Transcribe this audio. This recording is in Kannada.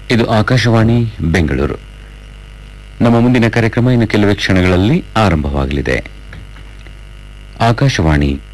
ಇದು ಆಕಾಶವಾಣಿ ಬೆಂಗಳೂರು. ನಮ್ಮ ಮುಂದಿನ ಕಾರ್ಯಕ್ರಮ ಇನ್ನು ಕೆಲವೇ ಕ್ಷಣಗಳಲ್ಲಿ ಆರಂಭವಾಗಲಿದೆ. ಆಕಾಶವಾಣಿ